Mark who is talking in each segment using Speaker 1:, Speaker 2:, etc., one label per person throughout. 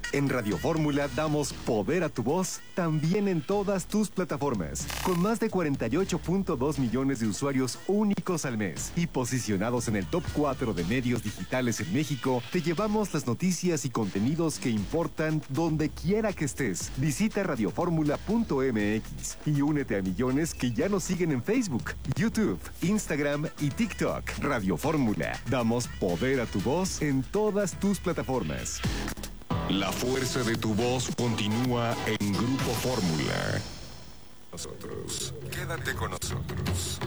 Speaker 1: En Radio Fórmula damos poder a tu voz también en todas tus plataformas. Con más de 48.2 millones de usuarios únicos al mes y posicionados en el top 4 de medios digitales en México, te llevamos las noticias y contenidos que importan donde quiera que estés. Visita radioformula.mx y únete a millones que ya nos siguen en Facebook, YouTube, Instagram y TikTok. Radio Fórmula. Damos poder a tu voz en todas tus plataformas.
Speaker 2: La fuerza de tu voz continúa en Grupo Fórmula.
Speaker 1: Nosotros. Quédate con nosotros.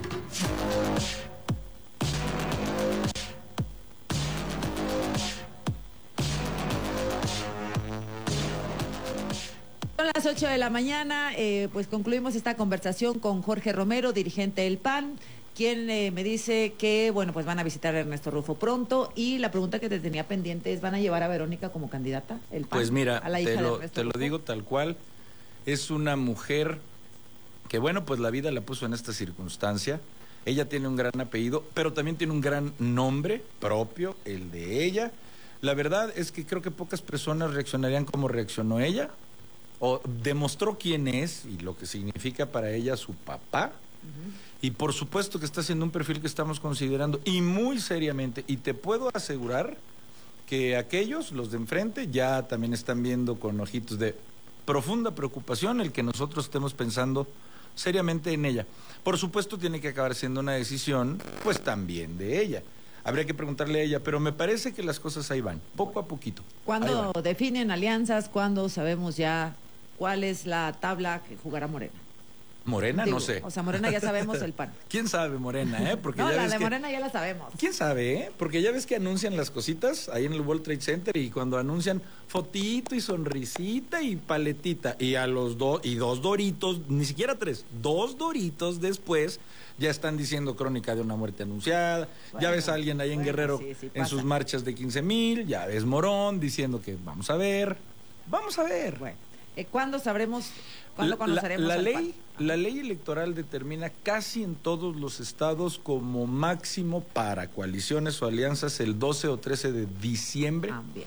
Speaker 3: Son las 8 de la mañana, pues concluimos esta conversación con Jorge Romero, dirigente del PAN, quien me dice que, bueno, pues van a visitar a Ernesto Rufo pronto, y la pregunta que te tenía pendiente es, ¿van a llevar a Verónica como candidata, el PAN?
Speaker 4: Pues mira,
Speaker 3: a la hija de Ernesto
Speaker 4: te lo
Speaker 3: Rufo?
Speaker 4: digo tal cual, es una mujer que, bueno, pues la vida la puso en esta circunstancia. Ella tiene un gran apellido, pero también tiene un gran nombre propio, el de ella. La verdad es que creo que pocas personas reaccionarían como reaccionó ella, o demostró quién es y lo que significa para ella su papá. Y por supuesto que está haciendo un perfil que estamos considerando y muy seriamente, y te puedo asegurar que aquellos, los de enfrente, ya también están viendo con ojitos de profunda preocupación el que nosotros estemos pensando seriamente en ella. Por supuesto tiene que acabar siendo una decisión pues también de ella. Habría que preguntarle a ella, pero me parece que las cosas ahí van, poco a poquito.
Speaker 3: ¿Cuándo definen alianzas? ¿Cuándo sabemos ya cuál es la tabla que jugará Morena?
Speaker 4: Morena,
Speaker 3: Digo,
Speaker 4: no sé.
Speaker 3: O sea, Morena ya sabemos el PAN.
Speaker 4: ¿Quién sabe, Morena, Porque
Speaker 3: No,
Speaker 4: ya
Speaker 3: la
Speaker 4: ves
Speaker 3: de
Speaker 4: que...
Speaker 3: Morena ya la sabemos.
Speaker 4: ¿Quién sabe, Porque ya ves que anuncian las cositas ahí en el World Trade Center, y cuando anuncian fotito y sonrisita y paletita, y a los dos doritos, ni siquiera 3, 2 doritos después, ya están diciendo crónica de una muerte anunciada. Bueno, ya ves a alguien ahí en Guerrero
Speaker 3: sí,
Speaker 4: en sus marchas de 15,000, ya ves Morón diciendo que vamos a ver.
Speaker 3: Bueno, ¿cuándo sabremos, cuándo conoceremos al PAN?
Speaker 4: La ley electoral determina casi en todos los estados como máximo para coaliciones o alianzas el 12 o 13 de diciembre.
Speaker 3: Bien.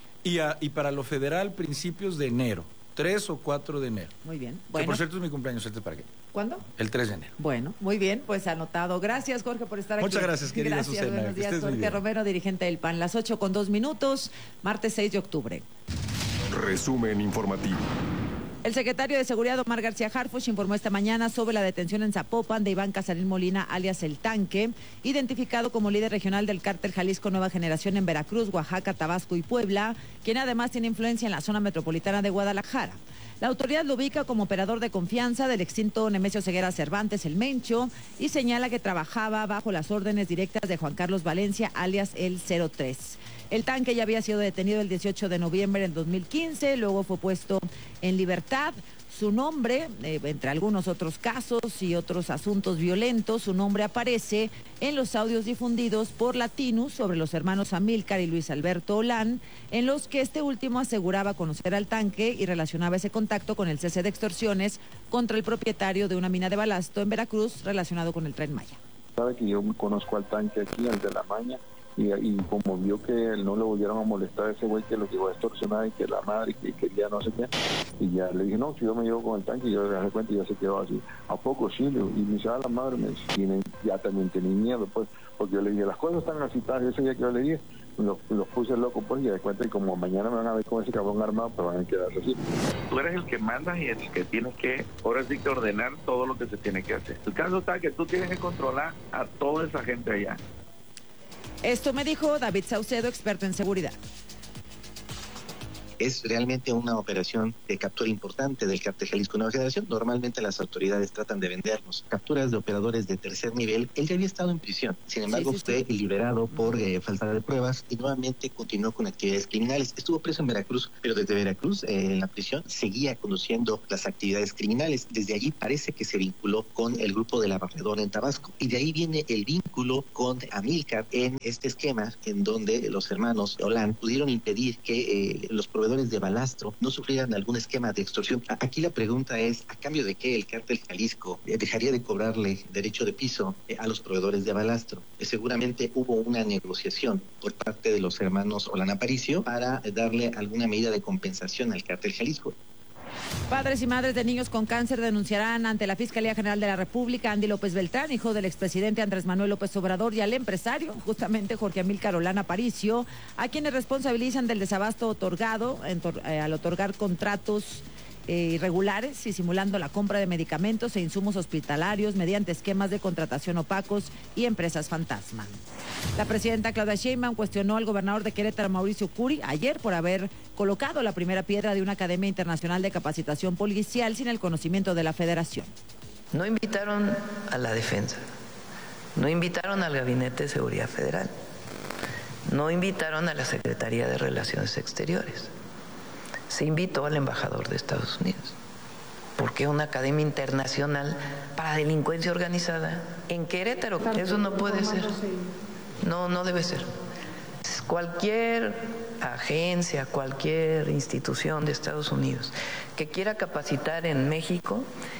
Speaker 4: Y para lo federal, principios de enero, 3 o 4 de enero.
Speaker 3: Muy bien.
Speaker 4: Que
Speaker 3: Bueno,
Speaker 4: por cierto es mi cumpleaños, ¿para qué?
Speaker 3: ¿cuándo?
Speaker 4: El 3 de enero.
Speaker 3: Bueno, muy bien, pues anotado. Gracias, Jorge, por estar aquí.
Speaker 4: Muchas gracias, querida
Speaker 3: Gracias,
Speaker 4: Susana.
Speaker 3: buenos días, Jorge Romero, dirigente del PAN. Las 8:02, martes 6 de octubre.
Speaker 2: Resumen informativo.
Speaker 3: El secretario de Seguridad, Omar García Harfuch, informó esta mañana sobre la detención en Zapopan de Iván Casarín Molina, alias El Tanque, identificado como líder regional del cártel Jalisco Nueva Generación en Veracruz, Oaxaca, Tabasco y Puebla, quien además tiene influencia en la zona metropolitana de Guadalajara. La autoridad lo ubica como operador de confianza del extinto Nemesio Ceguera Cervantes, el Mencho, y señala que trabajaba bajo las órdenes directas de Juan Carlos Valencia, alias el 03. El Tanque ya había sido detenido el 18 de noviembre del 2015, luego fue puesto en libertad. Su nombre, entre algunos otros casos y otros asuntos violentos, su nombre aparece en los audios difundidos por Latinus sobre los hermanos Amílcar y Luis Alberto Olán, en los que este último aseguraba conocer al Tanque y relacionaba ese contacto con el cese de extorsiones contra el propietario de una mina de balasto en Veracruz relacionado con el Tren Maya.
Speaker 5: Sabe que yo conozco al Tanque aquí, al de la Maña, y como vio que no le volvieron a molestar a ese güey que lo llegó a extorsionar y que la madre que quería no sé qué, y ya le dije, no, si yo me llevo con el Tanque, y yo le dejé cuenta y ya se quedó así. ¿A poco sí? Y me dice, la madre, ya también tenía miedo, pues, porque yo le dije, las cosas están así, ese día que yo le dije, los puse loco, pues, y de cuenta, y como mañana me van a ver con ese cabrón armado, pero van a quedarse así.
Speaker 6: Tú eres el que manda y el que tienes que, ahora sí que ordenar todo lo que se tiene que hacer. El caso está que tú tienes que controlar a toda esa gente allá.
Speaker 3: Esto me dijo David Saucedo, experto en seguridad.
Speaker 7: Es realmente una operación de captura importante del cártel Jalisco Nueva Generación. Normalmente las autoridades tratan de vendernos capturas de operadores de tercer nivel. Él ya había estado en prisión, sin embargo fue liberado por falta de pruebas y nuevamente continuó con actividades criminales. Estuvo preso en Veracruz, pero desde Veracruz, en la prisión, seguía conduciendo las actividades criminales. Desde allí parece que se vinculó con el grupo de la Barredora en Tabasco, y de ahí viene el vínculo con Amílcar en este esquema en donde los hermanos Olán pudieron impedir que los proveedores proveedores de Balastro no sufrieran algún esquema de extorsión. Aquí la pregunta es, ¿a cambio de qué el cártel Jalisco dejaría de cobrarle derecho de piso a los proveedores de Balastro? Seguramente hubo una negociación por parte de los hermanos Olán Aparicio para darle alguna medida de compensación al cártel Jalisco.
Speaker 3: Padres y madres de niños con cáncer denunciarán ante la Fiscalía General de la República a Andy López Beltrán, hijo del expresidente Andrés Manuel López Obrador, y al empresario, justamente Jorge Amílcar Olán Aparicio, a quienes responsabilizan del desabasto otorgado al otorgar contratos irregulares y simulando la compra de medicamentos e insumos hospitalarios mediante esquemas de contratación opacos y empresas fantasma. La presidenta Claudia Sheinbaum cuestionó al gobernador de Querétaro, Mauricio Curi, ayer por haber colocado la primera piedra de una academia internacional de capacitación policial sin el conocimiento de la federación.
Speaker 8: No invitaron a la defensa, no invitaron al Gabinete de Seguridad Federal, no invitaron a la Secretaría de Relaciones Exteriores. Se invitó al embajador de Estados Unidos. ¿Por qué una academia internacional para delincuencia organizada en Querétaro? Eso no puede ser. No debe ser. Cualquier agencia, cualquier institución de Estados Unidos que quiera capacitar en México,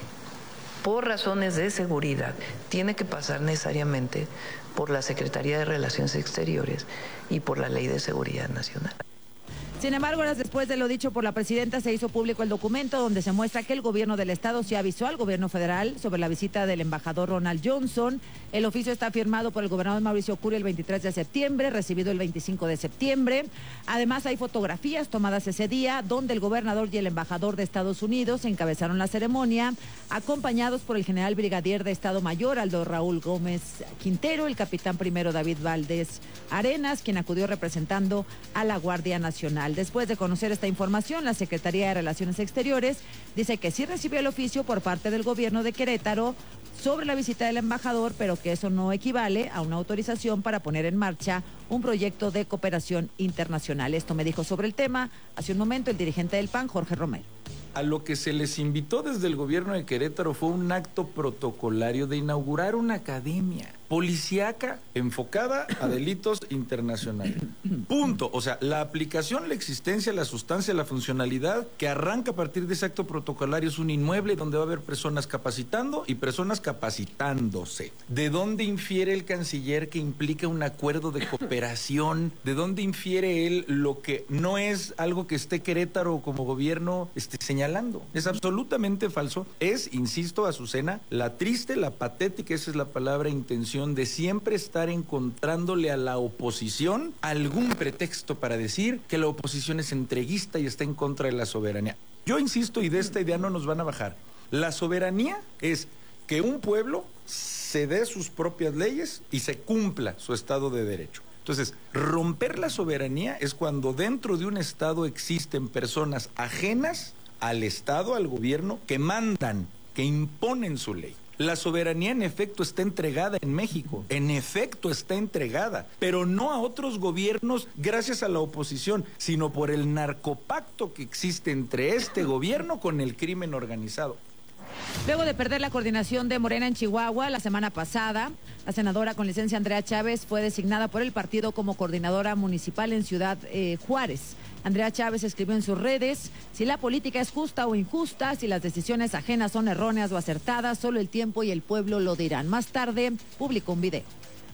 Speaker 8: por razones de seguridad, tiene que pasar necesariamente por la Secretaría de Relaciones Exteriores y por la Ley de Seguridad Nacional.
Speaker 3: Sin embargo, horas después de lo dicho por la presidenta, se hizo público el documento donde se muestra que el gobierno del estado se avisó al gobierno federal sobre la visita del embajador Ronald Johnson. El oficio está firmado por el gobernador Mauricio Curi el 23 de septiembre, recibido el 25 de septiembre. Además, hay fotografías tomadas ese día donde el gobernador y el embajador de Estados Unidos encabezaron la ceremonia, acompañados por el general brigadier de Estado Mayor, Aldo Raúl Gómez Quintero, el capitán primero David Valdés Arenas, quien acudió representando a la Guardia Nacional. Después de conocer esta información, la Secretaría de Relaciones Exteriores dice que sí recibió el oficio por parte del gobierno de Querétaro sobre la visita del embajador, pero que eso no equivale a una autorización para poner en marcha un proyecto de cooperación internacional. Esto me dijo sobre el tema hace un momento el dirigente del PAN, Jorge Romero.
Speaker 4: A lo que se les invitó desde el gobierno de Querétaro fue un acto protocolario de inaugurar una academia policíaca enfocada a delitos internacionales. Punto. O sea, la aplicación, la existencia, la sustancia, la funcionalidad que arranca a partir de ese acto protocolario es un inmueble donde va a haber personas capacitando y personas capacitándose. ¿De dónde infiere el canciller que implica un acuerdo de cooperación? ¿De dónde infiere él lo que no es algo que esté Querétaro como gobierno señalando? Es absolutamente falso. Es, insisto, Azucena, la triste, la patética, esa es la palabra, intención de siempre estar encontrándole a la oposición algún pretexto para decir que la oposición es entreguista y está en contra de la soberanía. Yo insisto, y de esta idea no nos van a bajar. La soberanía es que un pueblo se dé sus propias leyes y se cumpla su Estado de Derecho. Entonces, romper la soberanía es cuando dentro de un Estado existen personas ajenas al Estado, al gobierno, que mandan, que imponen su ley. La soberanía en efecto está entregada en México, en efecto está entregada, pero no a otros gobiernos gracias a la oposición, sino por el narcopacto que existe entre este gobierno con el crimen organizado.
Speaker 3: Luego de perder la coordinación de Morena en Chihuahua la semana pasada, la senadora con licencia Andrea Chávez fue designada por el partido como coordinadora municipal en Ciudad Juárez. Andrea Chávez escribió en sus redes: si la política es justa o injusta, si las decisiones ajenas son erróneas o acertadas, solo el tiempo y el pueblo lo dirán. Más tarde publicó un video.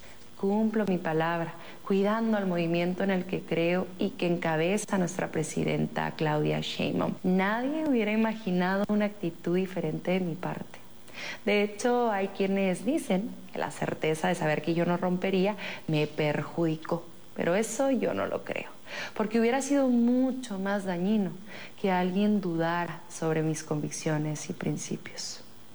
Speaker 9: Cumplo mi palabra, cuidando al movimiento en el que creo y que encabeza nuestra presidenta Claudia Sheinbaum. Nadie hubiera imaginado una actitud diferente de mi parte. De hecho, hay quienes dicen que la certeza de saber que yo no rompería me perjudicó, pero eso yo no lo creo, porque hubiera sido mucho más dañino que alguien dudara sobre mis convicciones y principios.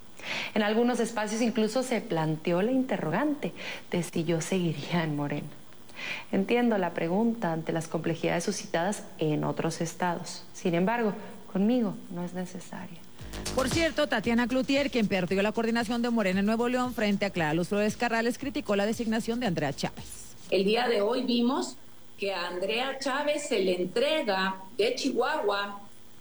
Speaker 9: En algunos espacios incluso se planteó la interrogante de si yo seguiría en Morena. Entiendo la pregunta ante las complejidades suscitadas en otros estados. Sin embargo, conmigo no es necesaria.
Speaker 3: Por cierto, Tatiana Cloutier, quien perdió la coordinación de Morena en Nuevo León frente a Clara Luz Flores Carrales, criticó la designación de Andrea Chávez.
Speaker 10: El día de hoy vimos que a Andrea Chávez se le entrega de Chihuahua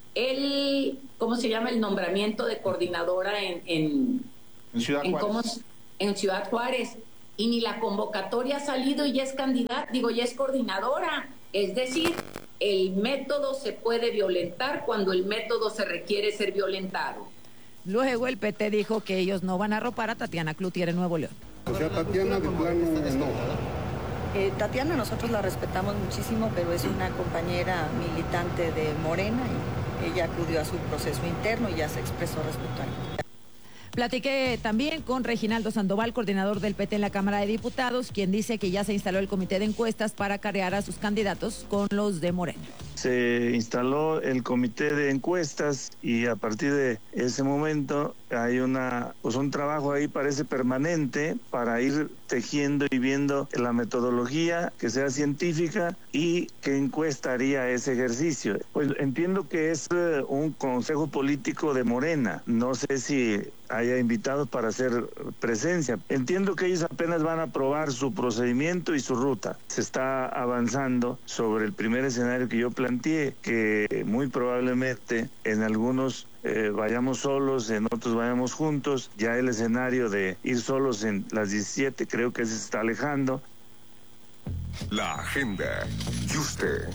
Speaker 10: el nombramiento de coordinadora en Ciudad Juárez. En Ciudad Juárez, y ni la convocatoria ha salido y ya es candidata, ya es coordinadora. Es decir, el método se puede violentar cuando el método se requiere ser violentado.
Speaker 3: Luego el PT dijo que ellos no van a arropar a Tatiana Cloutier en Nuevo León.
Speaker 11: O sea, Tatiana de plano no.
Speaker 12: Tatiana nosotros la respetamos muchísimo, pero es una compañera militante de Morena y ella acudió a su proceso interno y ya se expresó respecto a ello.
Speaker 3: Platiqué también con Reginaldo Sandoval, coordinador del PT en la Cámara de Diputados, quien dice que ya se instaló el comité de encuestas para carrear a sus candidatos con los de Morena.
Speaker 13: Se instaló el comité de encuestas y a partir de ese momento hay un trabajo ahí parece permanente para ir tejiendo y viendo la metodología que sea científica y qué encuesta haría ese ejercicio. Pues entiendo que es un consejo político de Morena, no sé si haya invitados para hacer presencia. Entiendo que ellos apenas van a probar su procedimiento y su ruta. Se está avanzando sobre el primer escenario que yo planteé, que muy probablemente en algunos vayamos solos, en otros vayamos juntos. Ya el escenario de ir solos en las 17 creo que se está alejando.
Speaker 2: La agenda. Yuste.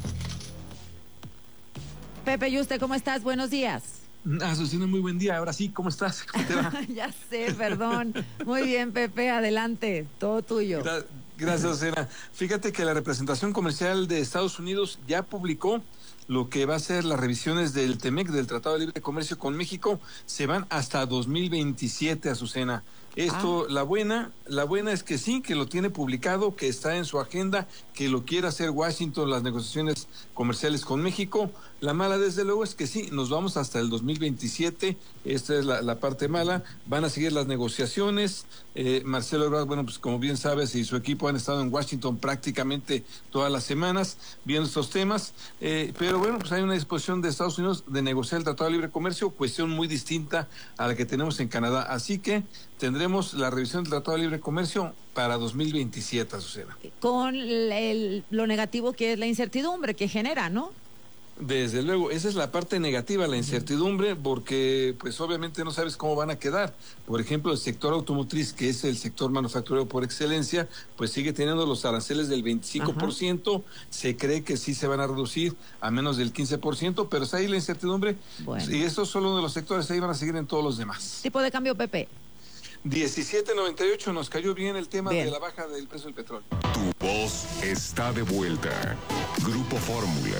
Speaker 3: Pepe Yuste, ¿cómo estás? Buenos días.
Speaker 14: Azucena, muy buen día. Ahora sí, ¿cómo estás? ¿Cómo te va?
Speaker 3: Ya sé, perdón. Muy bien, Pepe, adelante. Todo tuyo.
Speaker 14: Gracias, Azucena. Fíjate que la representación comercial de Estados Unidos ya publicó lo que va a ser las revisiones del TEMEC, del Tratado de Libre Comercio con México. Se van hasta 2027, Azucena. Esto, la buena es que sí, que lo tiene publicado, que está en su agenda, que lo quiere hacer Washington, las negociaciones comerciales con México. La mala, desde luego, es que sí, nos vamos hasta el 2027. Esta es la parte mala. Van a seguir las negociaciones. Marcelo Ebrard, bueno, pues como bien sabes, y su equipo han estado en Washington prácticamente todas las semanas viendo estos temas. Pero bueno, pues hay una disposición de Estados Unidos de negociar el Tratado de Libre Comercio, cuestión muy distinta a la que tenemos en Canadá. Así que tendremos la revisión del Tratado de Libre Comercio para 2027, Azucena.
Speaker 3: Con lo negativo que es la incertidumbre que genera, ¿no?
Speaker 14: Desde luego, esa es la parte negativa, la incertidumbre, porque pues obviamente no sabes cómo van a quedar. Por ejemplo, el sector automotriz, que es el sector manufacturero por excelencia, pues sigue teniendo los aranceles del 25%. Ajá. Se cree que sí se van a reducir a menos del 15%, pero está ahí la incertidumbre. Bueno. Y esto es solo uno de los sectores, ahí van a seguir en todos los demás.
Speaker 3: ¿Tipo de cambio, Pepe?
Speaker 14: 17.98, nos cayó bien el tema de la baja del precio del petróleo.
Speaker 2: Tu voz está de vuelta. Grupo Fórmula.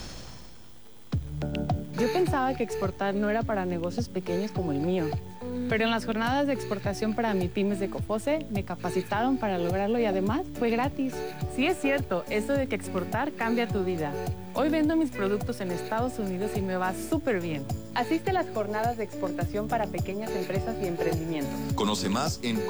Speaker 15: Yo pensaba que exportar no era para negocios pequeños como el mío, pero en las jornadas de exportación para MIPYMES de COFOCE me capacitaron para lograrlo y además fue gratis. Sí es cierto, eso de que exportar cambia tu vida. Hoy vendo mis productos en Estados Unidos y me va súper bien. Asiste a las jornadas de exportación para pequeñas empresas y emprendimientos.
Speaker 16: Conoce más en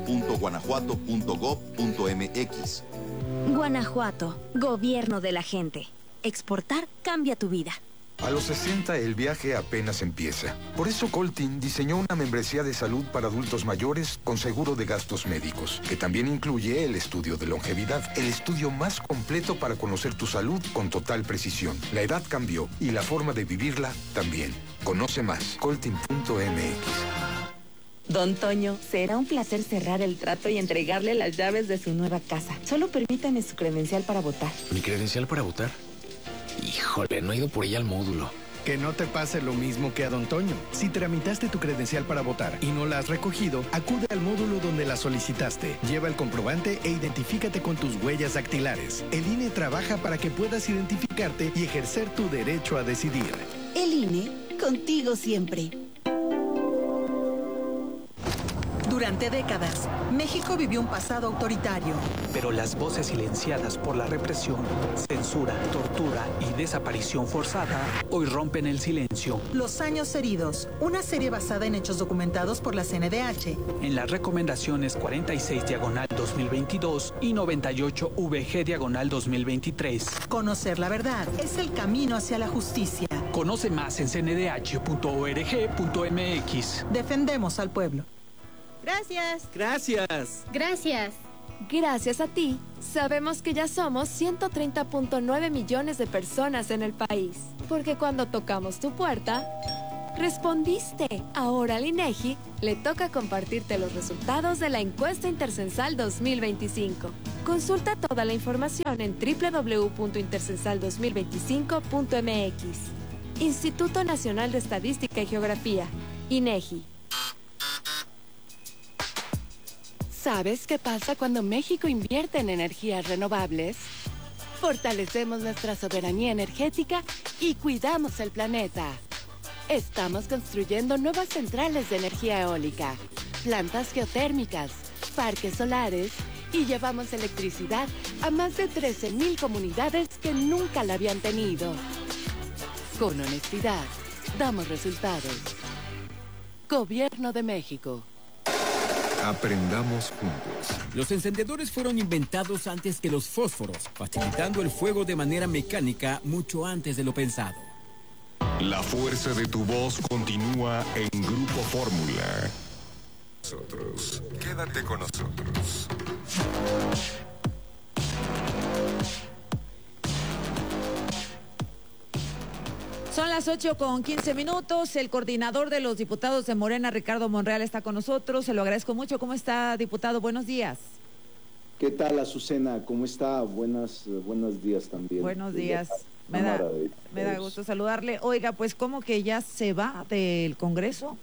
Speaker 16: cofoce.guanajuato.gov.mx.
Speaker 17: Guanajuato, gobierno de la gente. Exportar cambia tu vida.
Speaker 18: A los 60 el viaje apenas empieza. Por eso Coltin diseñó una membresía de salud para adultos mayores con seguro de gastos médicos, que también incluye el estudio de longevidad, el estudio más completo para conocer tu salud con total precisión. La edad cambió y la forma de vivirla también. Conoce más, coltin.mx.
Speaker 19: Don Toño, será un placer cerrar el trato y entregarle las llaves de su nueva casa. Solo permítame su credencial para votar.
Speaker 20: ¿Mi credencial para votar? Híjole, no he ido por ella al módulo.
Speaker 21: Que no te pase lo mismo que a Don Toño. Si tramitaste tu credencial para votar y no la has recogido, acude al módulo donde la solicitaste. Lleva el comprobante e identifícate con tus huellas dactilares. El INE trabaja para que puedas identificarte y ejercer tu derecho a decidir.
Speaker 22: El INE, contigo siempre. Durante décadas, México vivió un pasado autoritario.
Speaker 23: Pero las voces silenciadas por la represión, censura, tortura y desaparición forzada hoy rompen el silencio.
Speaker 22: Los años heridos, una serie basada en hechos documentados por la CNDH.
Speaker 23: En las recomendaciones 46/2022 y 98/VG/2023.
Speaker 22: Conocer la verdad es el camino hacia la justicia.
Speaker 23: Conoce más en cndh.org.mx.
Speaker 22: Defendemos al pueblo.
Speaker 24: Gracias.
Speaker 23: Gracias.
Speaker 24: Gracias.
Speaker 25: Gracias a ti, sabemos que ya somos 130.9 millones de personas en el país. Porque cuando tocamos tu puerta, respondiste. Ahora al INEGI le toca compartirte los resultados de la encuesta intercensal 2025. Consulta toda la información en www.intercensal2025.mx. Instituto Nacional de Estadística y Geografía, INEGI.
Speaker 1: ¿Sabes qué pasa cuando México invierte en energías renovables? Fortalecemos nuestra soberanía energética y cuidamos el planeta. Estamos construyendo nuevas centrales de energía eólica, plantas geotérmicas, parques solares y llevamos electricidad a más de 13,000 comunidades que nunca la habían tenido. Con honestidad, damos resultados. Gobierno de México.
Speaker 2: Aprendamos juntos.
Speaker 5: Los encendedores fueron inventados antes que los fósforos, facilitando el fuego de manera mecánica mucho antes de lo pensado.
Speaker 2: La fuerza de tu voz continúa en Grupo Fórmula. Nosotros. Quédate con nosotros.
Speaker 3: Son las 8:15. El coordinador de los diputados de Morena, Ricardo Monreal, está con nosotros. Se lo agradezco mucho. ¿Cómo está, diputado? Buenos días.
Speaker 6: ¿Qué tal, Azucena? ¿Cómo está? Buenos días también.
Speaker 3: Buenos días. Me da gusto saludarle. Oiga, pues, ¿cómo que ya se va del Congreso?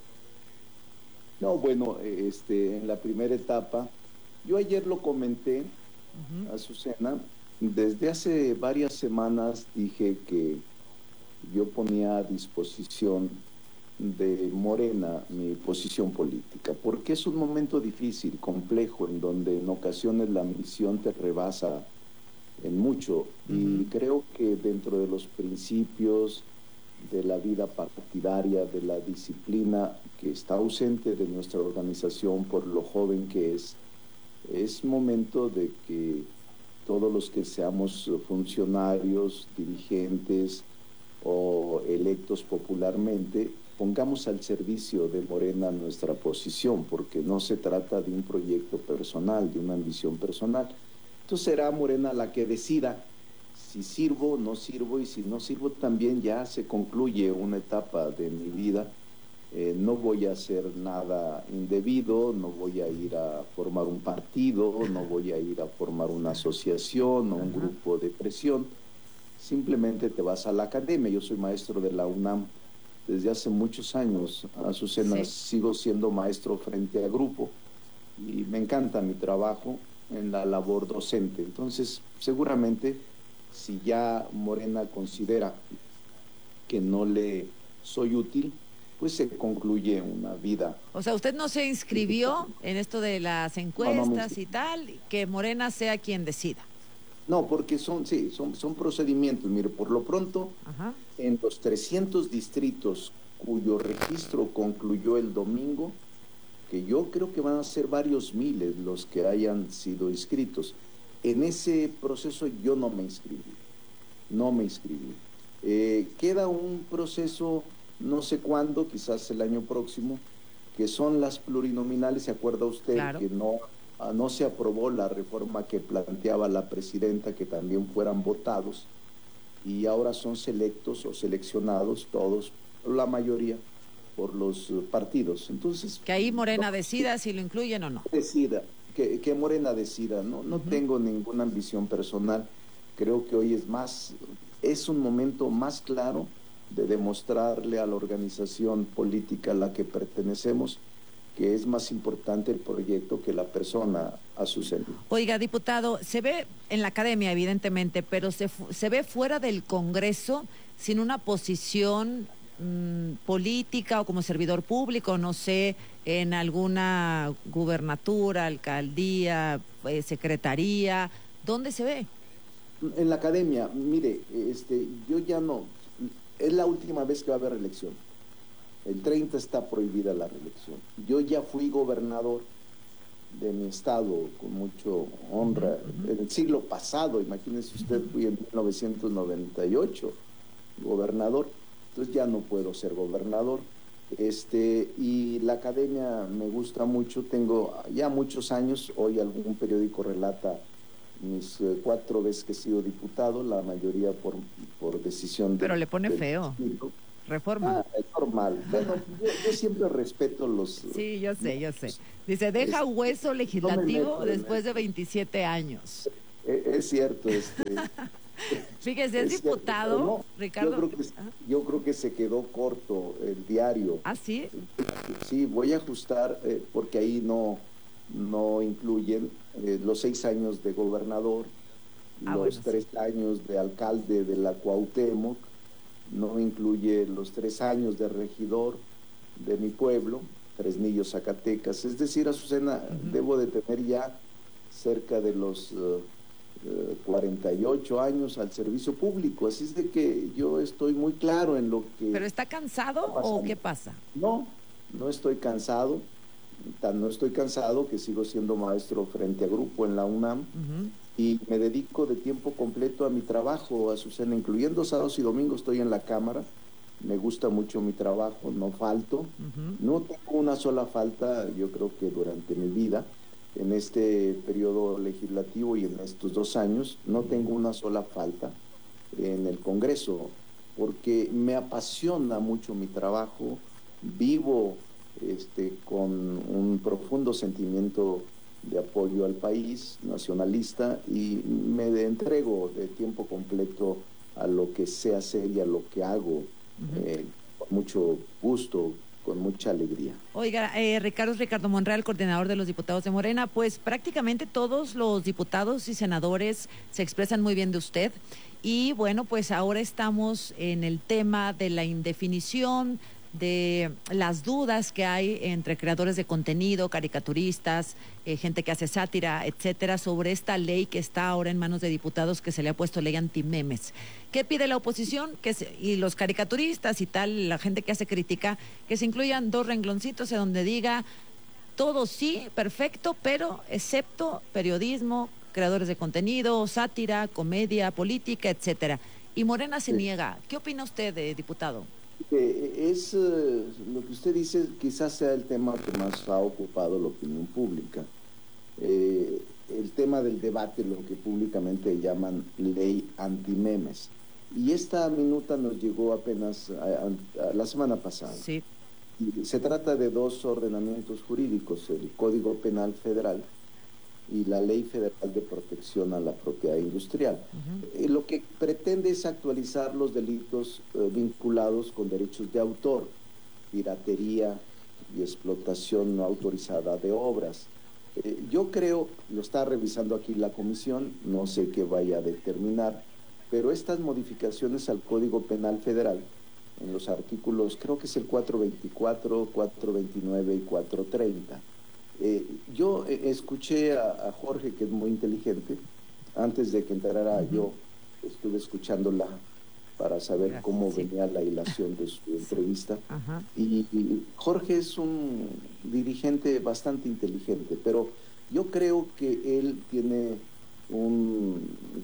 Speaker 6: No, bueno, en la primera etapa, yo ayer lo comenté, Azucena, desde hace varias semanas dije que yo ponía a disposición de Morena mi posición política, porque es un momento difícil, complejo, en donde en ocasiones la ambición te rebasa en mucho, y creo que dentro de los principios de la vida partidaria, de la disciplina que está ausente de nuestra organización por lo joven que es momento de que todos los que seamos funcionarios, dirigentes o electos popularmente, pongamos al servicio de Morena nuestra posición, porque no se trata de un proyecto personal, de una ambición personal. Entonces será Morena la que decida si sirvo, no sirvo, y si no sirvo también ya se concluye una etapa de mi vida. No voy a hacer nada indebido, no voy a ir a formar un partido, no voy a ir a formar una asociación o un grupo de presión. Simplemente te vas a la academia. Yo soy maestro de la UNAM desde hace muchos años. Azucena, sigo siendo maestro frente a grupo y me encanta mi trabajo en la labor docente. Entonces, seguramente, si ya Morena considera que no le soy útil, pues se concluye una vida.
Speaker 3: O sea, usted no se inscribió en esto de las encuestas y tal, que Morena sea quien decida.
Speaker 6: No, porque son procedimientos. Mire, por lo pronto, en los 300 distritos cuyo registro concluyó el domingo, que yo creo que van a ser varios miles los que hayan sido inscritos. En ese proceso yo no me inscribí. Queda un proceso, no sé cuándo, quizás el año próximo, que son las plurinominales. ¿Se acuerda usted? Claro. Que no se aprobó la reforma que planteaba la presidenta, que también fueran votados, y ahora son selectos o seleccionados todos, la mayoría, por los partidos. Entonces,
Speaker 3: que ahí Morena decida si lo incluyen o no.
Speaker 6: Decida, que Morena decida. No tengo ninguna ambición personal. Creo que hoy es un momento más claro de demostrarle a la organización política a la que pertenecemos que es más importante el proyecto que la persona, Azucena.
Speaker 3: Oiga, diputado, se ve en la academia, evidentemente, pero se ve fuera del Congreso sin una posición política o como servidor público, no sé, en alguna gubernatura, alcaldía, secretaría. ¿Dónde se ve?
Speaker 6: En la academia. Mire, yo ya no... Es la última vez que va a haber reelección. El 30 está prohibida la reelección. Yo ya fui gobernador de mi estado con mucho honra. En el siglo pasado, imagínese usted, fui en 1998 gobernador. Entonces ya no puedo ser gobernador. Y la academia me gusta mucho. Tengo ya muchos años. Hoy algún periódico relata mis 4 veces que he sido diputado, la mayoría por decisión de...
Speaker 3: Pero le pone feo. Reforma.
Speaker 6: Es normal. Bueno, yo siempre respeto los...
Speaker 3: Sí, yo sé. Dice, deja hueso legislativo después de 27 años.
Speaker 6: Es cierto,
Speaker 3: Fíjese, es diputado,
Speaker 6: cierto, no,
Speaker 3: Ricardo.
Speaker 6: Yo creo que se quedó corto el diario.
Speaker 3: ¿Ah, sí?
Speaker 6: Sí, voy a ajustar, porque ahí no incluyen los 6 años de gobernador, los 3 años de alcalde de la Cuauhtémoc, no incluye los 3 años de regidor de mi pueblo, Fresnillo, Zacatecas. Es decir, Azucena, debo de tener ya cerca de los 48 años al servicio público, así es de que yo estoy muy claro en lo que...
Speaker 3: ¿Pero está cansado o qué pasa?
Speaker 6: No estoy cansado, no estoy cansado que sigo siendo maestro frente a grupo en la UNAM y me dedico de tiempo completo a mi trabajo, Azucena, incluyendo sábados y domingos estoy en la Cámara, me gusta mucho mi trabajo, no falto, no tengo una sola falta, yo creo que durante mi vida, en este periodo legislativo y en estos 2 años, no tengo una sola falta en el Congreso, porque me apasiona mucho mi trabajo, vivo con un profundo sentimiento de apoyo al país nacionalista y me entrego de tiempo completo a lo que sé hacer y a lo que hago, con mucho gusto, con mucha alegría.
Speaker 3: Oiga, Ricardo Monreal, coordinador de los diputados de Morena, pues prácticamente todos los diputados y senadores se expresan muy bien de usted y bueno, pues ahora estamos en el tema de la indefinición, de las dudas que hay entre creadores de contenido, caricaturistas, gente que hace sátira, etcétera, sobre esta ley que está ahora en manos de diputados que se le ha puesto ley antimemes. ¿Qué pide la oposición? Y los caricaturistas y tal, la gente que hace crítica, que se incluyan 2 rengloncitos en donde diga todo sí, perfecto, pero excepto periodismo, creadores de contenido, sátira, comedia, política, etcétera. Y Morena se niega. ¿Qué opina usted, diputado?
Speaker 6: Es lo que usted dice, quizás sea el tema que más ha ocupado la opinión pública. El tema del debate, lo que públicamente llaman ley antimemes. Y esta minuta nos llegó apenas a la semana pasada.
Speaker 3: Sí.
Speaker 6: Y se trata de 2 ordenamientos jurídicos, el Código Penal Federal y la Ley Federal de Protección a la Propiedad Industrial. Lo que pretende es actualizar los delitos vinculados con derechos de autor, piratería y explotación no autorizada de obras. Yo creo, lo está revisando aquí la comisión, no sé qué vaya a determinar, pero estas modificaciones al Código Penal Federal, en los artículos, creo que es el 424, 429 y 430, yo escuché a Jorge, que es muy inteligente, antes de que entrara yo, estuve escuchándola para saber cómo venía la hilación de su entrevista. Y Jorge es un dirigente bastante inteligente, pero yo creo que él tiene un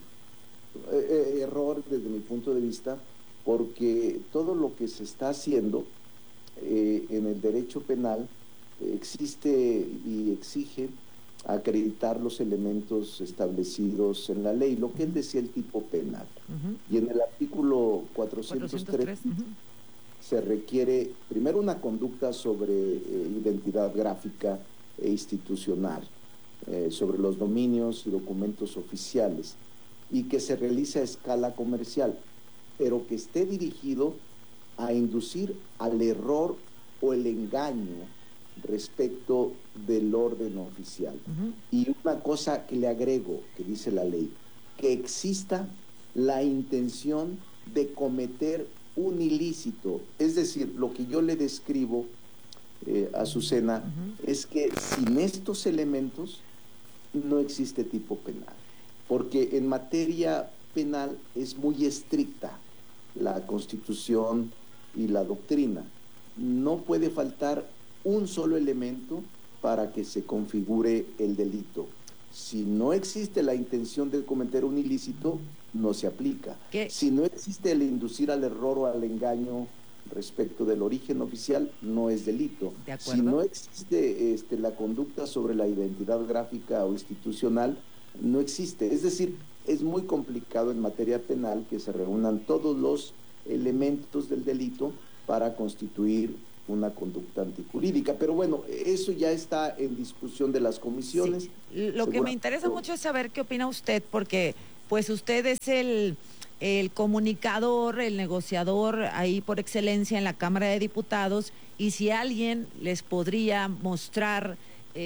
Speaker 6: error desde mi punto de vista, porque todo lo que se está haciendo en el derecho penal existe y exige acreditar los elementos establecidos en la ley, lo que él decía el tipo penal. Y en el artículo 403 se requiere primero una conducta sobre identidad gráfica e institucional, sobre los dominios y documentos oficiales, y que se realice a escala comercial, pero que esté dirigido a inducir al error o el engaño respecto del orden oficial. Y una cosa que le agrego, que dice la ley, que exista la intención de cometer un ilícito. Es decir, lo que yo le describo, Azucena, es que sin estos elementos no existe tipo penal, porque en materia penal es muy estricta la Constitución y la doctrina. No puede faltar un solo elemento para que se configure el delito. Si no existe la intención de cometer un ilícito, no se aplica. Si no existe el inducir al error o al engaño respecto del origen oficial, no es delito. Si no existe la conducta sobre la identidad gráfica o institucional, no existe. Es decir, es muy complicado en materia penal que se reúnan todos los elementos del delito para constituir una conducta antijurídica. Pero bueno, eso ya está en discusión de las comisiones.
Speaker 3: Sí. Lo que me interesa mucho es saber qué opina usted, porque pues usted es el comunicador, el negociador ahí por excelencia en la Cámara de Diputados, y si alguien les podría mostrar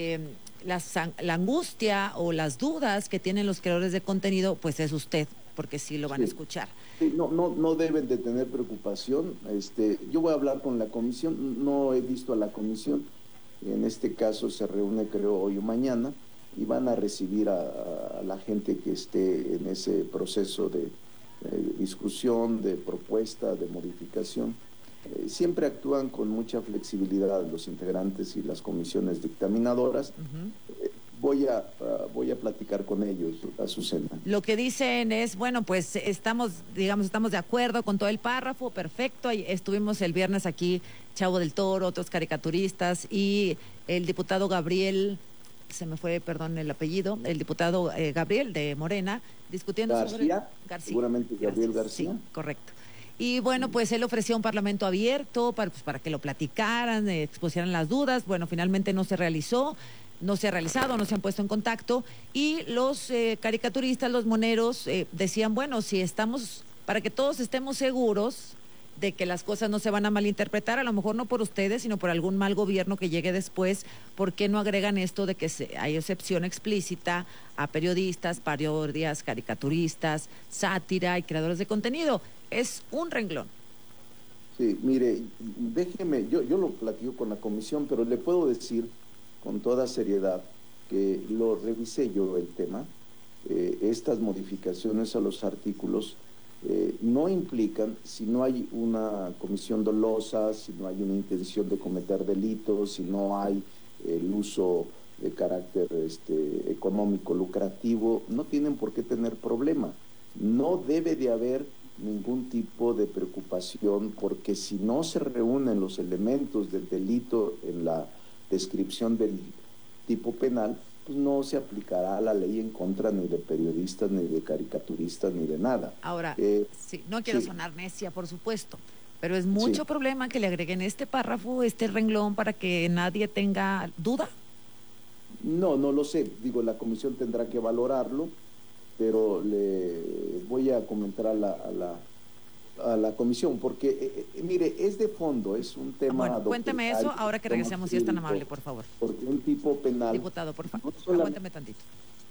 Speaker 3: la angustia o las dudas que tienen los creadores de contenido, pues es usted, porque sí lo van a escuchar.
Speaker 6: Sí, no deben de tener preocupación. Yo voy a hablar con la comisión, no he visto a la comisión, en este caso se reúne creo hoy o mañana, y van a recibir a la gente que esté en ese proceso de discusión, de propuesta, de modificación. Siempre actúan con mucha flexibilidad los integrantes y las comisiones dictaminadoras. Voy a platicar con ellos, Azucena.
Speaker 3: Lo que dicen es, bueno, pues estamos de acuerdo con todo el párrafo, perfecto. Estuvimos el viernes aquí, Chavo del Toro, otros caricaturistas, y el diputado Gabriel, se me fue, perdón, el apellido, el diputado Gabriel de Morena, discutiendo sobre García.
Speaker 6: Seguramente Gabriel García.
Speaker 3: Sí, correcto. Y bueno, pues él ofreció un parlamento abierto para que lo platicaran, expusieran las dudas. Bueno, finalmente no se realizó, no se ha realizado, no se han puesto en contacto. Y los caricaturistas, los moneros, decían, bueno, si estamos, para que todos estemos seguros de que las cosas no se van a malinterpretar, a lo mejor no por ustedes, sino por algún mal gobierno que llegue después, ¿por qué no agregan esto de que hay excepción explícita a periodistas, parodias, caricaturistas, sátira y creadores de contenido? Es un renglón.
Speaker 6: Sí, mire, déjeme, yo lo platico con la comisión, pero le puedo decir con toda seriedad que lo revisé yo el tema. Estas modificaciones a los artículos no implican, si no hay una comisión dolosa, si no hay una intención de cometer delitos, si no hay el uso de carácter económico lucrativo, no tienen por qué tener problema. No debe de haber ningún tipo de preocupación, porque si no se reúnen los elementos del delito en la descripción del tipo penal, pues no se aplicará la ley en contra ni de periodistas, ni de caricaturistas, ni de nada.
Speaker 3: Ahora, sí, no quiero sonar necia, por supuesto, pero es mucho problema que le agreguen este párrafo, este renglón, para que nadie tenga duda.
Speaker 6: No lo sé. Digo, la comisión tendrá que valorarlo, pero le voy a comentar a la comisión, porque, mire, es de fondo, es un tema...
Speaker 3: Bueno, cuénteme eso ahora que regresemos, si es tan amable, por favor.
Speaker 6: Porque un tipo penal...
Speaker 3: Diputado, por favor, aguánteme tantito.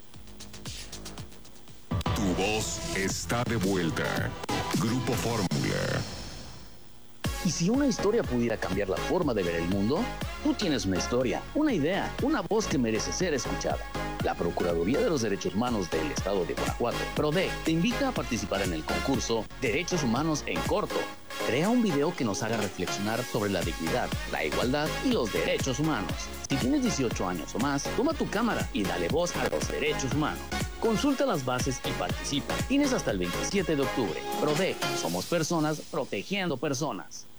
Speaker 2: Tu voz está de vuelta. Grupo Fórmula.
Speaker 4: ¿Y si una historia pudiera cambiar la forma de ver el mundo? Tú tienes una historia, una idea, una voz que merece ser escuchada. La Procuraduría de los Derechos Humanos del Estado de Guanajuato, PRODE, te invita a participar en el concurso Derechos Humanos en Corto. Crea un video que nos haga reflexionar sobre la dignidad, la igualdad y los derechos humanos. Si tienes 18 años o más, toma tu cámara y dale voz a los derechos humanos. Consulta las bases y participa. Tienes hasta el 27 de octubre. PRODE, somos personas protegiendo personas.